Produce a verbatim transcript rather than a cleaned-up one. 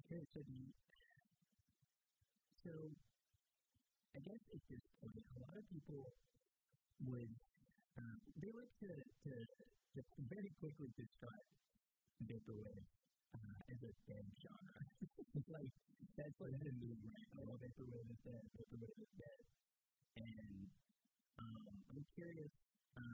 Okay, so the, so I guess at this point, a lot of people would, um, they like to, to, to very quickly describe vaporwave uh, as a dead genre. Like, that's like the move right now. Oh, vaporwave is dead, vaporwave is dead. And um, I'm curious,